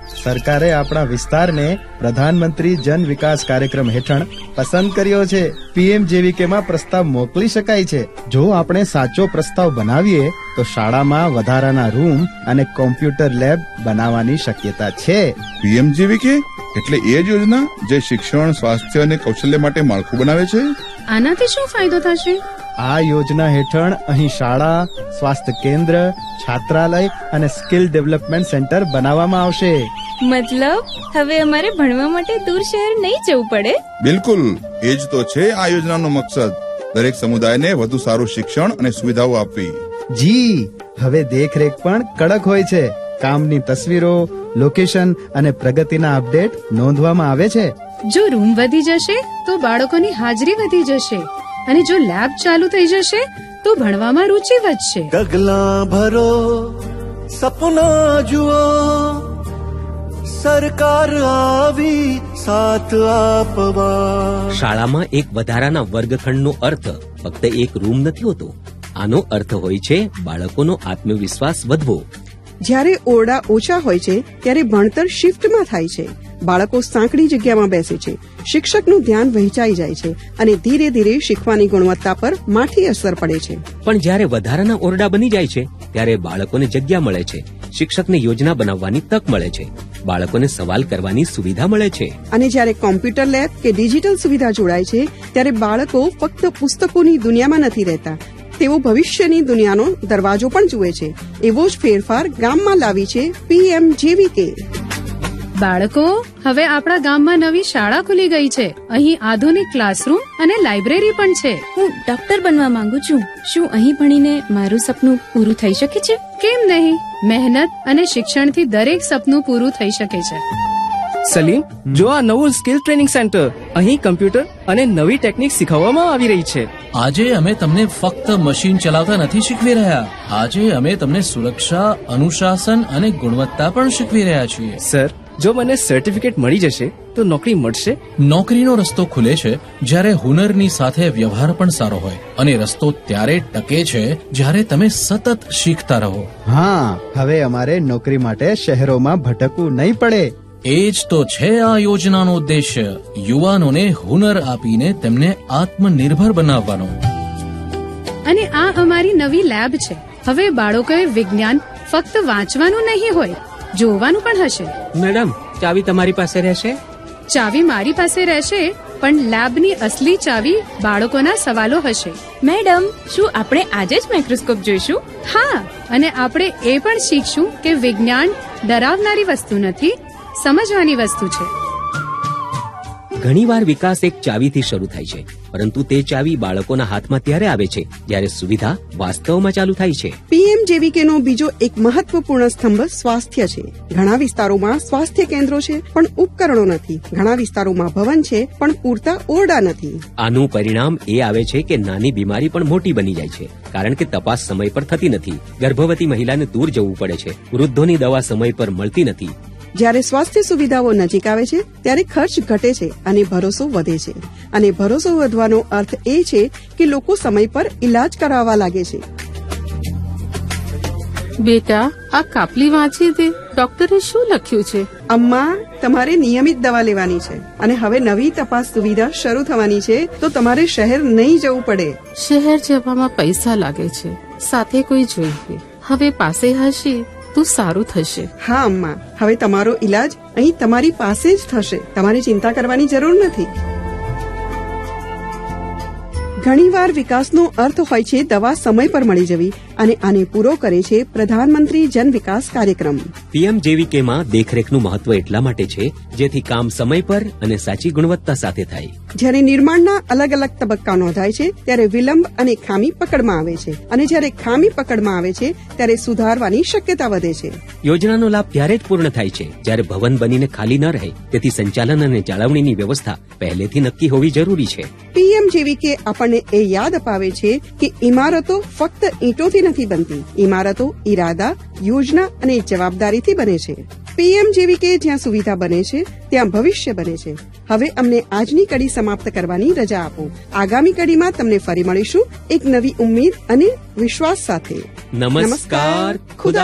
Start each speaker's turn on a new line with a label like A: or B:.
A: સરકારે આપણા વિસ્તારને પ્રધાનમંત્રી જન વિકાસ કાર્યક્રમ હેઠળ પસંદ કર્યો છે. PMJVK માં પ્રસ્તાવ મોકલી શકાય છે. જો આપણે સાચો પ્રસ્તાવ બનાવીએ તો શાળામાં વધારાના રૂમ અને કોમ્પ્યુટર લેબ બનાવવાની શક્યતા છે.
B: PMJVK એટલે એ જ યોજના જે શિક્ષણ, સ્વાસ્થ્ય અને કૌશલ્ય માટે માળખું બનાવે છે.
C: આનાથી શું ફાયદો થશે?
A: આ યોજના હેઠળ અહીં શાળા, સ્વાસ્થ્ય કેન્દ્ર, છાત્રાલય અને સ્કિલ ડેવલપમેન્ટ સેન્ટર બનાવવામાં આવશે.
D: મતલબ હવે અમારે ભણવા માટે દૂર શહેર નહીં જવું પડે?
B: બિલકુલ, એ જ તો છે આ યોજનાનો મકસદ. દરેક સમુદાયને વધુ સારું શિક્ષણ અને સુવિધાઓ આપવી.
A: જી, હવે દેખરેખ પણ કડક હોય છે. કામની તસવીરો, લોકેશન અને પ્રગતિના અપડેટ નોંધવામાં આવે છે.
C: જો રૂમ વધી જશે તો બાળકોની હાજરી વધી જશે અને જો લેબ ચાલુ થઈ જશે તો ભણવામાં રુચિ વધશે.
E: ડગલા ભરો, સપના જુઓ, સરકાર આવી સાથ આપવા.
F: શાળામાં એક વધારાના વર્ગખંડનો અર્થ ફક્ત એક રૂમ નથી હોતો. આનો અર્થ હોય છે બાળકોનો આત્મવિશ્વાસ વધવો.
G: જ્યારે ઓરડા ઓછા હોય છે ત્યારે ભણતર શિફ્ટમાં થાય છે. બાળકો સાંકડી જગ્યામાં બેસે છે, શિક્ષકનું ધ્યાન વહેંચાઈ જાય છે અને ધીરે ધીરે શીખવાની ગુણવત્તા પર માઠી અસર પડે છે.
F: પણ જ્યારે વધારાના ઓરડા બની જાય છે ત્યારે બાળકોને જગ્યા મળે છે, શિક્ષકને યોજના બનાવવાની તક મળે છે, બાળકોને સવાલ કરવાની સુવિધા મળે છે.
G: અને જ્યારે કોમ્પ્યુટર લેબ કે ડિજિટલ સુવિધા જોડાય છે ત્યારે બાળકો ફક્ત પુસ્તકોની દુનિયામાં નથી રહેતા, તેઓ ભવિષ્યની દુનિયાનો દરવાજો પણ જુએ છે. એવો જ ફેરફાર ગામમાં લાવી છે PMJVK.
C: બાળકો, હવે આપણા ગામમાં નવી શાળા ખુલી ગઈ છે. અહીં આધુનિક ક્લાસરૂમ અને લાઇબ્રેરી પણ છે.
D: હું ડોક્ટર બનવા માંગુ છું. શું અહીં ભણીને મારું સપનું પૂરું થઈ શકે છે?
C: કેમ નહીં? મહેનત અને શિક્ષણથી દરેક સપનું પૂરું થઈ શકે છે.
H: સલીમ, જો આ નવું સ્કિલ ટ્રેનિંગ સેન્ટર, અહીં કમ્પ્યુટર અને નવી ટેકનિક શીખવવામાં આવી રહી છે.
I: આજે અમે તમને ફક્ત મશીન ચલાવતા નથી શીખવી રહ્યા. આજે અમે તમને સુરક્ષા, અનુશાસન અને ગુણવત્તા પણ શીખવી રહ્યા છીએ.
H: સર, જો મને સર્ટિફિકેટ મળી જશે તો નોકરી મળશે?
I: નોકરીનો રસ્તો ખુલે છે જ્યારે હુનરની સાથે વ્યવહાર પણ સારો હોય, અને રસ્તો ત્યારે ટકે છે જ્યારે તમે સતત શીખતા રહો.
A: હા, હવે અમારે નોકરી માટે શહેરોમાં ભટકવું નહીં પડે.
I: એ જ તો છે આ યોજનાનો ઉદ્દેશ્ય, યુવાનોને હુનર આપીને તેમને આત્મનિર્ભર બનાવવાનો.
C: અને આ અમારી નવી લેબ છે. હવે બાળકોએ વિજ્ઞાન ફક્ત વાંચવાનું નહીં હોય, જોવાનું પણ હશે.
F: મેડમ, ચાવી તમારી પાસે રહેશે?
C: ચાવી મારી પાસે રહેશે, પણ લેબની અસલી ચાવી બાળકોના સવાલો હશે.
D: મેડમ, શું આપણે આજે જ માઇક્રોસ્કોપ જોઈશું?
C: હા, અને આપણે એ પણ શીખશું કે વિજ્ઞાન ડરાવનારી વસ્તુ નથી, સમજવાની વસ્તુ છે.
F: ઘણીવાર વિકાસ એક ચાવીથી શરૂ થાય છે, પરંતુ તે ચાવી બાળકોના હાથમાં ત્યારે આવે છે જ્યારે સુવિધા વાસ્તવમાં ચાલુ થાય છે.
G: PMJVK નો બીજો એક મહત્વપૂર્ણ સ્તંભ સ્વાસ્થ્ય છે. ઘણા વિસ્તારોમાં સ્વાસ્થ્ય કેન્દ્રો છે પણ ઉપકરણો નથી. ઘણા વિસ્તારોમાં ભવન છે પણ પૂરતા ઓરડા નથી.
F: આનું પરિણામ એ આવે છે કે નાની બીમારી પણ મોટી બની જાય છે, કારણ કે તપાસ સમય પર થતી નથી. ગર્ભવતી મહિલાને દૂર જવું પડે છે. વૃદ્ધોની દવા સમય પર મળતી નથી.
G: જ્યારે સ્વાસ્થ્ય સુવિધાઓ નજીક આવે છે ત્યારે ખર્ચ ઘટે છે અને ભરોસો વધે છે. અને ભરોસો વધવાનો અર્થ એ છે કે લોકો સમય પર ઇલાજ કરાવવા લાગે છે.
J: બેટા, આ કાપલી વાંચી દે. ડોક્ટરે શું લખ્યું છે?
G: અમ્મા, તમારે નિયમિત દવા લેવાની છે અને હવે નવી તપાસ સુવિધા શરૂ થવાની છે, તો તમારે શહેર નહીં જવું પડે.
J: શહેર જવામાં પૈસા લાગે છે, સાથે કોઈ જોઈએ. હવે પાસે હશે તો સારું થશે.
G: હા અમ્મા, હવે તમારો ઈલાજ અહીં તમારી પાસે જ થશે. તમારે ચિંતા કરવાની જરૂર નથી. ઘણીવાર વિકાસનો અર્થ હોય છે દવા સમય પર મળી જવી, અને આને પૂરો કરે છે પ્રધાનમંત્રી જન વિકાસ કાર્યક્રમ.
F: PMJVK માં દેખરેખનું મહત્વ એટલા માટે છે જેથી કામ સમય પર અને સાચી ગુણવત્તા સાથે થાય.
G: જ્યારે નિર્માણના અલગ અલગ તબક્કા નોંધાય છે ત્યારે વિલંબ અને ખામી પકડમાં આવે છે, અને જ્યારે ખામી પકડમાં આવે છે ત્યારે સુધારવાની શક્યતા વધે છે.
F: યોજનાનો લાભ ત્યારે જ પૂર્ણ થાય છે જ્યારે ભવન બનીને ખાલી ન રહે. તેથી સંચાલન અને જાળવણીની વ્યવસ્થા પહેલેથી નક્કી હોવી જરૂરી છે.
G: PMJVK આપણને એ યાદ અપાવે છે કે ઇમારતો ફક્ત ઈંટોથી નથી બનતી. ઇમારતો ઈરાદા, યોજના અને જવાબદારીથી બને છે. PMJVK જ્યાં સુવિધા બને છે ત્યાં ભવિષ્ય બને છે. હવે અમને આજની કડી સમાપ્ત કરવાની રજા આપો. આગામી કડીમાં તમને ફરી મળીશું એક નવી ઉમ્મીદ અને વિશ્વાસ સાથે.
F: નમસ્કાર. ખુદા